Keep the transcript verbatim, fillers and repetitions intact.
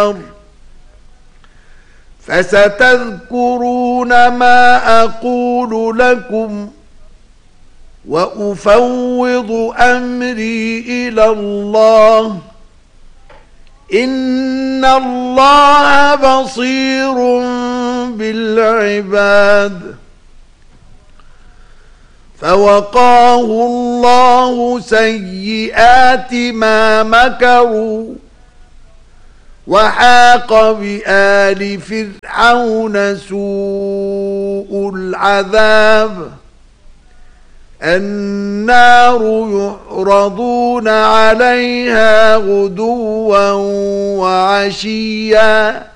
فستذكرون ما أقول لكم وأفوض أمري إلى الله إن الله بصير بالعباد. فوقاه الله سيئات ما مكروا وحاق بآل فرعون سوء العذاب النار يعرضون عليها غدوا وعشيا